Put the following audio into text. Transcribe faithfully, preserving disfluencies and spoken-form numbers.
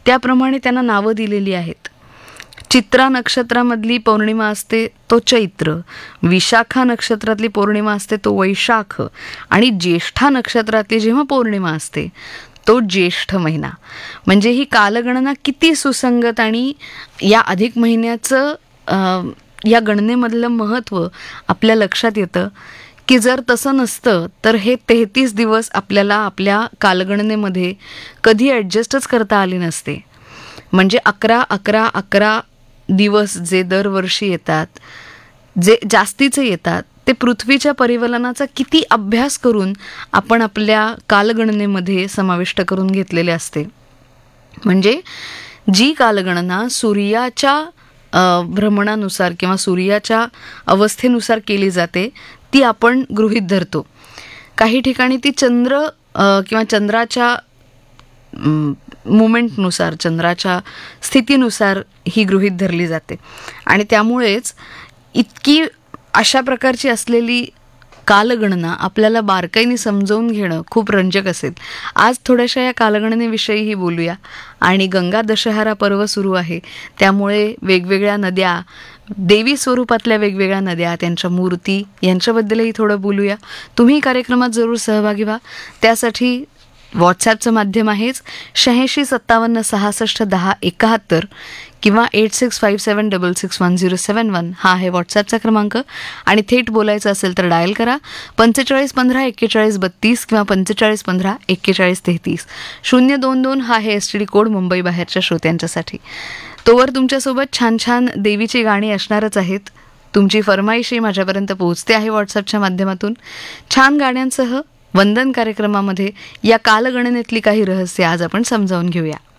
त्याप्रमाणे त्यांना नावं दिलेली आहेत. चित्रा नक्षत्रामधली पौर्णिमा असते तो चैत्र, विशाखा नक्षत्रातली पौर्णिमा असते तो वैशाख, आणि ज्येष्ठा नक्षत्रातली जेव्हा पौर्णिमा असते तो ज्येष्ठ महिना. म्हणजे ही कालगणना किती सुसंगत आणि या अधिक महिन्याचं या गणनेमधलं महत्त्व आपल्या लक्षात येतं की जर तसं नसतं तर हे तेहतीस दिवस आपल्याला आपल्या कालगणनेमध्ये कधी ॲडजस्टच करता आले नसते. म्हणजे अकरा अकरा अकरा दिवस जे दरवर्षी येतात, जे जास्तीचे येतात, ते पृथ्वीच्या परिवलनाचा किती अभ्यास करून आपण आपल्या कालगणनेमध्ये समाविष्ट करून घेतलेले असते. म्हणजे जी कालगणना सूर्याच्या भ्रमणानुसार किंवा सूर्याच्या अवस्थेनुसार केली जाते ती आपण गृहीत धरतो. काही ठिकाणी ती चंद्र किंवा चंद्राच्या मुमेंटनुसार, चंद्राच्या स्थितीनुसार ही गृहीत धरली जाते. आणि त्यामुळेच इतकी अशा प्रकारची असलेली कालगणना आपल्याला बारकाईने समजावून घेणं खूप रंजक असेल. आज थोड्याशा या कालगणनेविषयीही बोलूया. आणि गंगा दशहरा पर्व सुरू आहे, त्यामुळे वेगवेगळ्या नद्या, देवी स्वरूपातल्या वेगवेगळ्या नद्या, त्यांच्या मूर्ती यांच्याबद्दलही थोडं बोलूया. तुम्ही कार्यक्रमात जरूर सहभागी व्हा. त्यासाठी व्हॉट्सॲपचं माध्यम आहेच शहाऐंशी सत्तावन्न सहासष्ट दहा एकाहत्तर किंवा एट सिक्स फाईव्ह सेवन डबल सिक्स वन झिरो सेवन वन हा आहे व्हॉट्सॲपचा क्रमांक. आणि थेट बोलायचं असेल तर डायल करा पंचेचाळीस पंधरा एक्केचाळीस बत्तीस किंवा पंचेचाळीस पंधरा एक्केचाळीस तेहतीस. शून्य दोन दोन हा आहे S T D code Mumbai बाहेरच्या श्रोत्यांच्यासाठी. तोवर तुमच्यासोबत छान छान देवीची गाणी असणारच आहेत. तुमची फरमाईशी माझ्यापर्यंत पोहोचते आहे व्हॉट्सॲपच्या माध्यमातून. छान गाण्यांसह वंदन कार्यक्रमामध्ये या कालगणनेतली काही रहस्य आज आपण समजावून घेऊया.